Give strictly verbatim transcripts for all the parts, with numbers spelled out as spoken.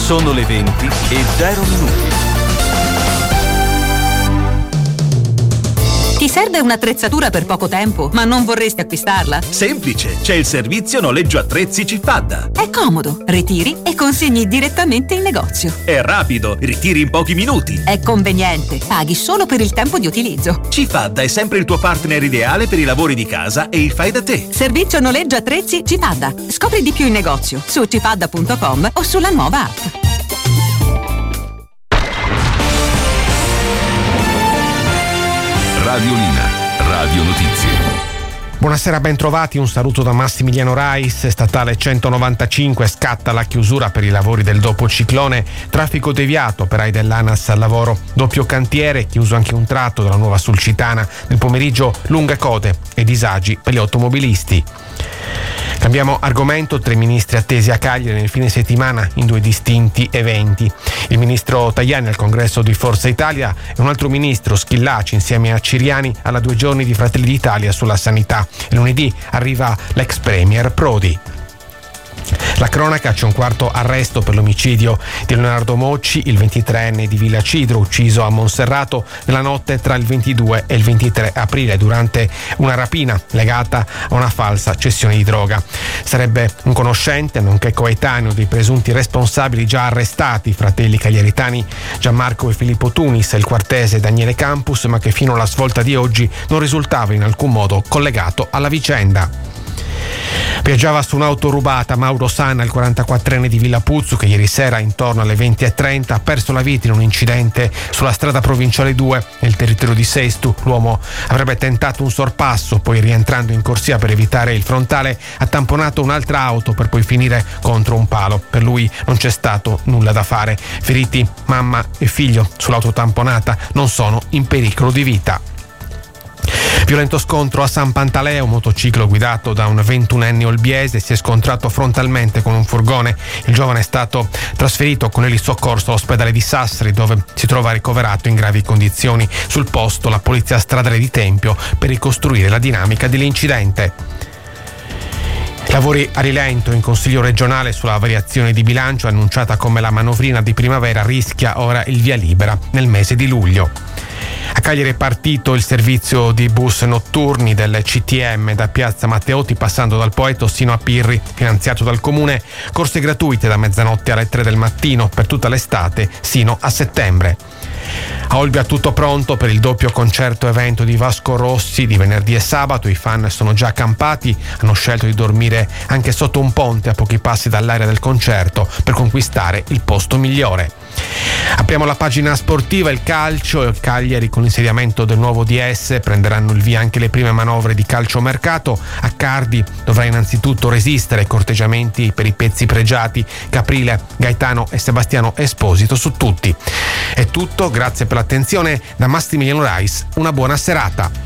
Sono le venti e zero minuti. Ti serve un'attrezzatura per poco tempo, ma non vorresti acquistarla? Semplice, c'è il servizio noleggio attrezzi Cifadda. È comodo, ritiri e consegni direttamente in negozio. È rapido, ritiri in pochi minuti. È conveniente, paghi solo per il tempo di utilizzo. Cifadda è sempre il tuo partner ideale per i lavori di casa e il fai da te. Servizio noleggio attrezzi Cifadda. Scopri di più in negozio su cifadda punto com o sulla nuova app. Radiolina, Radio Notizie. Buonasera, ben trovati, un saluto da Massimiliano Rais. Statale centonovantacinque, scatta la chiusura per i lavori del dopo ciclone, traffico deviato per operai dell'ANAS al lavoro, doppio cantiere, chiuso anche un tratto della nuova Sulcitana, nel pomeriggio lunghe code e disagi per gli automobilisti. Cambiamo argomento, tre ministri attesi a Cagliari nel fine settimana in due distinti eventi. Il ministro Tajani al congresso di Forza Italia e un altro ministro, Schillaci, insieme a Ciriani alla due giorni di Fratelli d'Italia sulla sanità. E lunedì arriva l'ex premier Prodi. La cronaca, c'è un quarto arresto per l'omicidio di Leonardo Mocci, il ventitreenne di Villa Cidro, ucciso a Monserrato nella notte tra il ventidue e il ventitré aprile durante una rapina legata a una falsa cessione di droga. Sarebbe un conoscente, nonché coetaneo dei presunti responsabili già arrestati, fratelli cagliaritani Gianmarco e Filippo Tunis e il quartese Daniele Campus, ma che fino alla svolta di oggi non risultava in alcun modo collegato alla vicenda. Viaggiava su un'auto rubata Mauro Sanna, il quarantaquattrenne di Villa Puzzu, che ieri sera intorno alle venti e trenta ha perso la vita in un incidente sulla strada provinciale due nel territorio di Sestu. L'uomo avrebbe tentato un sorpasso, poi rientrando in corsia per evitare il frontale ha tamponato un'altra auto per poi finire contro un palo. Per lui non c'è stato nulla da fare. Feriti mamma e figlio sull'auto tamponata, non sono in pericolo di vita. Violento scontro a San Pantaleo, un motociclo guidato da un ventunenne olbiese si è scontrato frontalmente con un furgone. Il giovane è stato trasferito con elisoccorso all'ospedale di Sassari, dove si trova ricoverato in gravi condizioni. Sul posto la polizia stradale di Tempio per ricostruire la dinamica dell'incidente. Lavori a rilento in Consiglio regionale sulla variazione di bilancio annunciata come la manovrina di primavera rischia ora il via libera nel mese di luglio. A Cagliari è partito il servizio di bus notturni del C T M da Piazza Matteotti passando dal Poeto sino a Pirri, finanziato dal Comune, corse gratuite da mezzanotte alle tre del mattino per tutta l'estate sino a settembre. A Olbia tutto pronto per il doppio concerto evento di Vasco Rossi di venerdì e sabato. I fan sono già accampati, hanno scelto di dormire anche sotto un ponte a pochi passi dall'area del concerto per conquistare il posto migliore. Apriamo la pagina sportiva, il calcio. Il Cagliari, con l'insediamento del nuovo D S, prenderanno il via anche le prime manovre di calciomercato. Accardi dovrà innanzitutto resistere ai corteggiamenti per i pezzi pregiati Caprile, Gaetano e Sebastiano Esposito su tutti. È tutto, grazie per l'attenzione. Da Massimiliano Rais, una buona serata.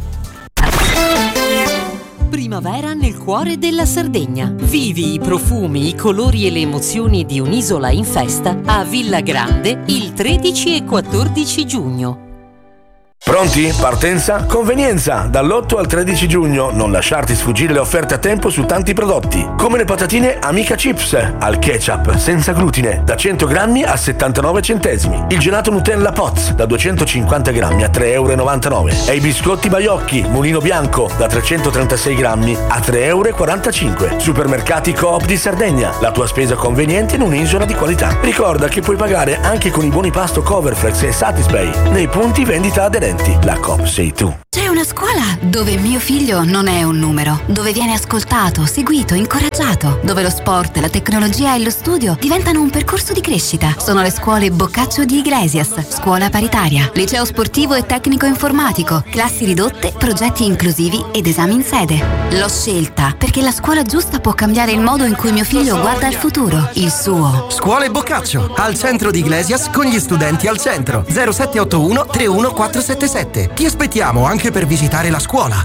Primavera nel cuore della Sardegna. Vivi i profumi, i colori e le emozioni di un'isola in festa a Villa Grande il tredici e quattordici giugno. Pronti? Partenza? Convenienza! dall'otto al tredici giugno. Non lasciarti sfuggire le offerte a tempo su tanti prodotti. Come le patatine Amica Chips al ketchup senza glutine da cento grammi a settantanove centesimi. Il gelato Nutella Poz da duecentocinquanta grammi a tre e novantanove euro. E i biscotti Baiocchi Mulino Bianco da trecentotrentasei grammi a tre e quarantacinque euro. Supermercati Coop di Sardegna. La tua spesa conveniente in un'isola di qualità. Ricorda che puoi pagare anche con i buoni pasto Coverflex e Satispay nei punti vendita aderenti. La Coop sei tu. C'è una scuola dove mio figlio non è un numero, dove viene ascoltato, seguito, incoraggiato, dove lo sport, la tecnologia e lo studio diventano un percorso di crescita. Sono le scuole Boccaccio di Iglesias, scuola paritaria, liceo sportivo e tecnico informatico, classi ridotte, progetti inclusivi ed esami in sede. L'ho scelta perché la scuola giusta può cambiare il modo in cui mio figlio guarda al futuro, il suo. Scuole Boccaccio, al centro di Iglesias con gli studenti al centro. zero sette otto uno tre uno quattro sette sette. Ti aspettiamo anche per visitare la scuola.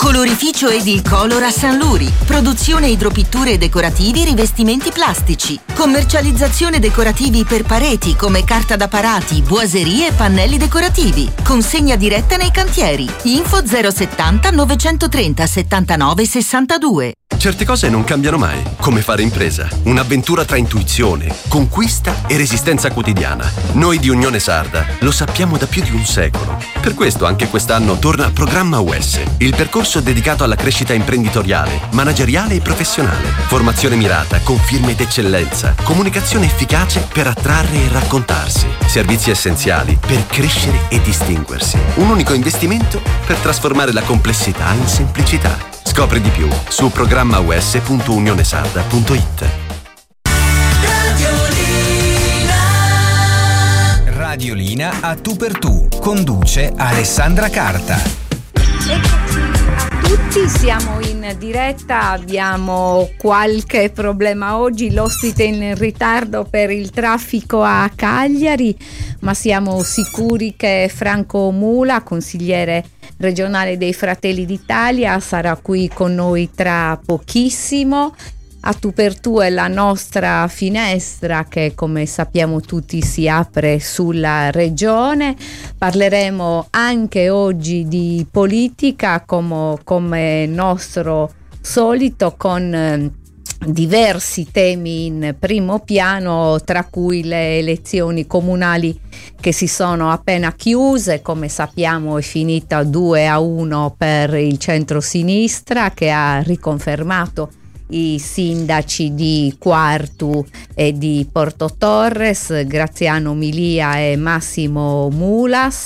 Colorificio Edil Color a San Luri. Produzione idropitture decorativi e rivestimenti plastici. Commercializzazione decorativi per pareti come carta da parati, boiserie e pannelli decorativi. Consegna diretta nei cantieri. Info zero settanta novecentotrenta settantanove sessantadue. Certe cose non cambiano mai, come fare impresa. Un'avventura tra intuizione, conquista e resistenza quotidiana. Noi di Unione Sarda lo sappiamo da più di un secolo. Per questo anche quest'anno torna Programma U S, il percorso dedicato alla crescita imprenditoriale, manageriale e professionale. Formazione mirata con firme d'eccellenza, comunicazione efficace per attrarre e raccontarsi, servizi essenziali per crescere e distinguersi. Un unico investimento per trasformare la complessità in semplicità. Scopri di più su programma u s punto unionesarda punto i t. Radiolina a tu per tu. Conduce Alessandra Carta. A tutti, siamo in diretta, abbiamo qualche problema oggi, l'ospite in ritardo per il traffico a Cagliari, ma siamo sicuri che Franco Mula, consigliere regionale dei Fratelli d'Italia, sarà qui con noi tra pochissimo. A tu per tu è la nostra finestra che, come sappiamo tutti, si apre sulla regione. Parleremo anche oggi di politica come, come nostro solito, con eh, diversi temi in primo piano, tra cui le elezioni comunali che si sono appena chiuse. Come sappiamo è finita due a uno per il centro-sinistra, che ha riconfermato i sindaci di Quartu e di Porto Torres, Graziano Milia e Massimo Mulas.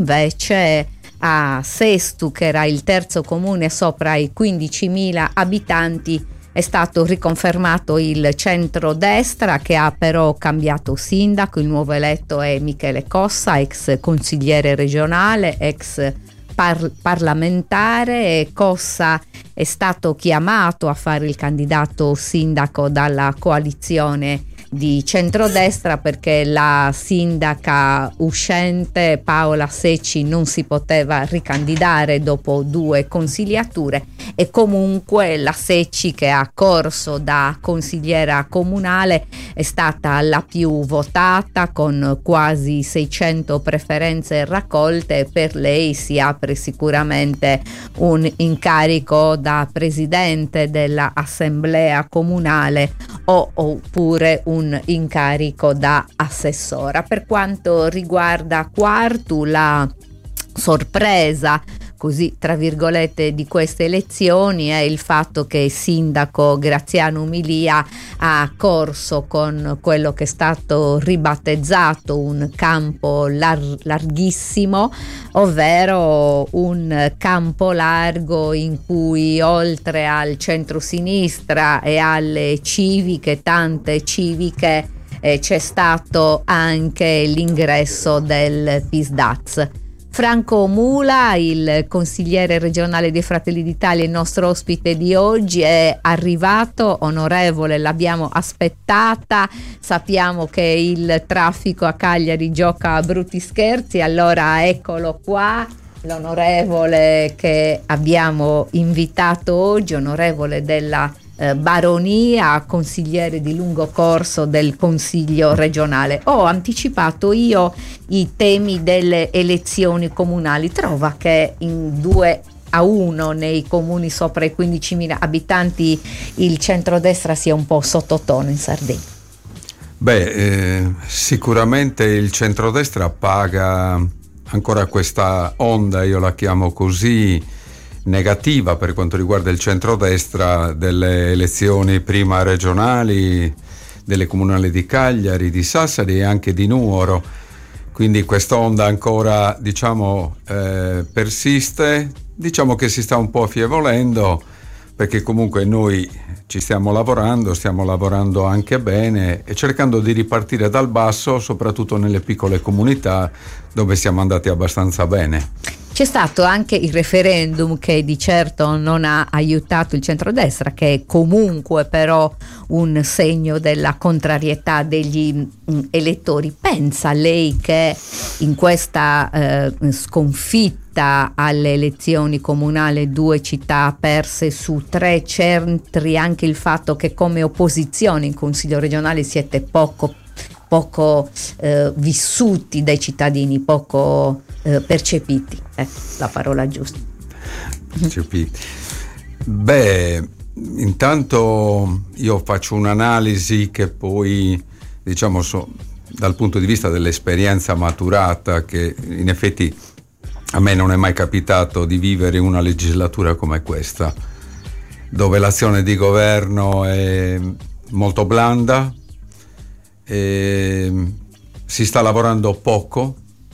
Invece a Sestu, che era il terzo comune sopra i quindicimila abitanti, è stato riconfermato il centrodestra, che ha però cambiato sindaco. Il nuovo eletto è Michele Cossa, ex consigliere regionale, ex Par- parlamentare. E Cossa è stato chiamato a fare il candidato sindaco dalla coalizione di centrodestra, perché la sindaca uscente Paola Secci non si poteva ricandidare dopo due consigliature, e comunque la Secci, che ha corso da consigliera comunale, è stata la più votata con quasi seicento preferenze raccolte. Per lei si apre sicuramente un incarico da presidente dell'assemblea comunale o oppure un un incarico da assessora. Per quanto riguarda Quartu, la sorpresa, così tra virgolette, di queste elezioni è il fatto che il sindaco Graziano Milia ha corso con quello che è stato ribattezzato un campo lar- larghissimo, ovvero un campo largo in cui, oltre al centro-sinistra e alle civiche, tante civiche, eh, c'è stato anche l'ingresso del P I S D A Z. Franco Mula, il consigliere regionale dei Fratelli d'Italia, il nostro ospite di oggi, è arrivato. Onorevole, l'abbiamo aspettata, sappiamo che il traffico a Cagliari gioca a brutti scherzi, allora eccolo qua, l'onorevole che abbiamo invitato oggi, onorevole della Eh, baronia, consigliere di lungo corso del Consiglio regionale. Ho anticipato io i temi delle elezioni comunali. Trova che in due a uno nei comuni sopra i quindicimila abitanti il centrodestra sia un po' sottotono in Sardegna? Beh, eh, sicuramente il centrodestra paga ancora questa onda, io la chiamo così, negativa per quanto riguarda il centrodestra, delle elezioni prima regionali, delle comunali di Cagliari, di Sassari e anche di Nuoro. Quindi quest'onda ancora, diciamo, eh, persiste, diciamo che si sta un po' affievolendo, perché comunque noi ci stiamo lavorando, stiamo lavorando anche bene e cercando di ripartire dal basso, soprattutto nelle piccole comunità dove siamo andati abbastanza bene. C'è stato anche il referendum che di certo non ha aiutato il centrodestra, che è comunque però un segno della contrarietà degli mh, elettori. Pensa lei che in questa eh, sconfitta alle elezioni comunali, due città perse su tre, c'entri anche il fatto che come opposizione in Consiglio regionale siete poco poco eh, vissuti dai cittadini, poco eh, percepiti, eh, la parola giusta. Percepiti. Beh, intanto io faccio un'analisi che poi, diciamo, so, dal punto di vista dell'esperienza maturata, che in effetti a me non è mai capitato di vivere una legislatura come questa, dove l'azione di governo è molto blanda, e si sta lavorando poco,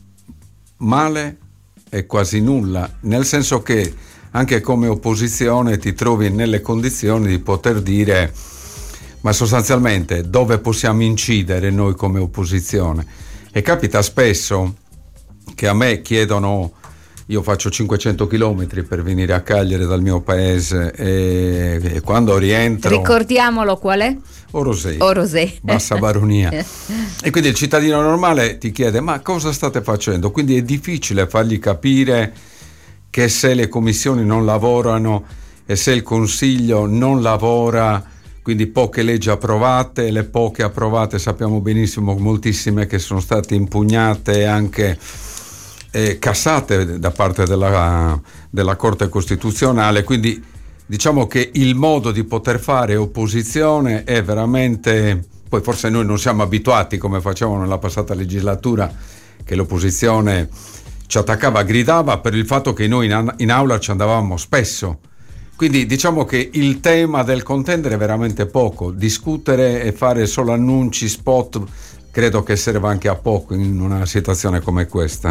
male e quasi nulla, nel senso che anche come opposizione ti trovi nelle condizioni di poter dire, ma sostanzialmente dove possiamo incidere noi come opposizione. E capita spesso che a me chiedono, io faccio cinquecento chilometri per venire a Cagliari dal mio paese, e, e quando rientro... Ricordiamolo qual è? Orosei, Orosei. Bassa Baronia. E quindi il cittadino normale ti chiede, ma cosa state facendo? Quindi è difficile fargli capire che se le commissioni non lavorano e se il Consiglio non lavora, quindi poche leggi approvate, le poche approvate sappiamo benissimo moltissime che sono state impugnate e anche eh, cassate da parte della, della Corte Costituzionale, quindi diciamo che il modo di poter fare opposizione è veramente, poi forse noi non siamo abituati come facevamo nella passata legislatura, che l'opposizione ci attaccava, gridava per il fatto che noi in, in aula ci andavamo spesso. Quindi diciamo che il tema del contendere è veramente poco, discutere e fare solo annunci, spot, credo che serva anche a poco in una situazione come questa.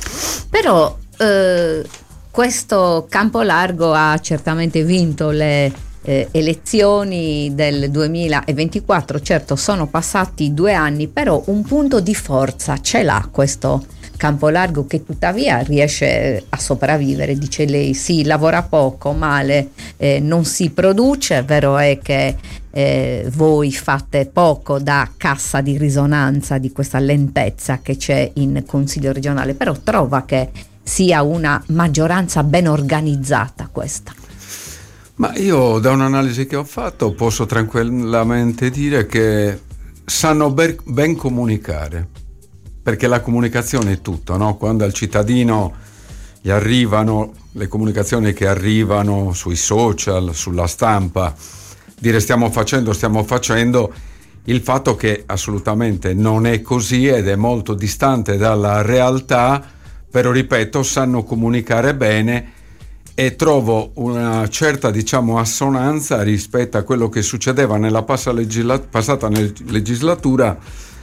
Però eh... questo campo largo ha certamente vinto le eh, elezioni del duemilaventiquattro, certo sono passati due anni, però un punto di forza ce l'ha questo campo largo che tuttavia riesce a sopravvivere, dice lei, sì, lavora poco, male, eh, non si produce, vero è che eh, voi fate poco da cassa di risonanza di questa lentezza che c'è in Consiglio regionale, però trova che sia una maggioranza ben organizzata questa? Ma io da un'analisi che ho fatto posso tranquillamente dire che sanno ben, ben comunicare, perché la comunicazione è tutto, no? Quando al cittadino gli arrivano le comunicazioni che arrivano sui social, sulla stampa, dire stiamo facendo, stiamo facendo, il fatto che assolutamente non è così ed è molto distante dalla realtà, però ripeto, sanno comunicare bene e trovo una certa, diciamo, assonanza rispetto a quello che succedeva nella passa legisla- passata legislatura,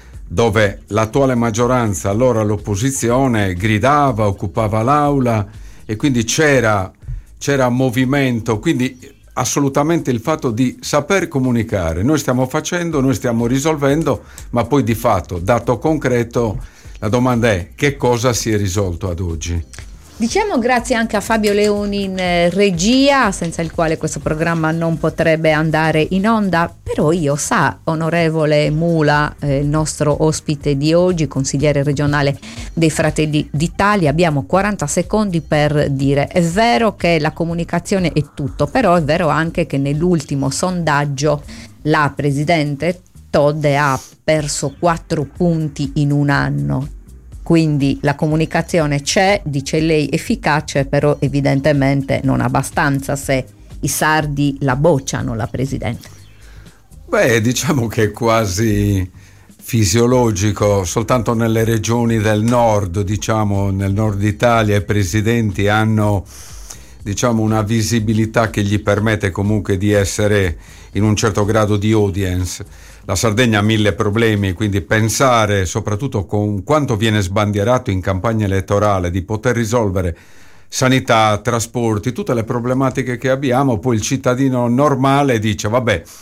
dove l'attuale maggioranza, allora l'opposizione, gridava, occupava l'aula e quindi c'era, c'era movimento, quindi assolutamente il fatto di saper comunicare, noi stiamo facendo, noi stiamo risolvendo, ma poi di fatto, dato concreto, la domanda è che cosa si è risolto ad oggi? Diciamo grazie anche a Fabio Leoni in regia, senza il quale questo programma non potrebbe andare in onda, però io sa, onorevole Mula, eh, il nostro ospite di oggi, consigliere regionale dei Fratelli d'Italia, abbiamo quaranta secondi per dire, è vero che la comunicazione è tutto, però è vero anche che nell'ultimo sondaggio la Presidente Todde ha perso quattro punti in un anno, quindi la comunicazione c'è, dice lei, efficace, però evidentemente non abbastanza se i sardi la bocciano la Presidente. Beh, diciamo che è quasi fisiologico, soltanto nelle regioni del nord, diciamo nel nord Italia, i presidenti hanno, diciamo, una visibilità che gli permette comunque di essere in un certo grado di audience. La Sardegna ha mille problemi, quindi pensare, soprattutto con quanto viene sbandierato in campagna elettorale, di poter risolvere sanità, trasporti, tutte le problematiche che abbiamo, poi il cittadino normale dice vabbè,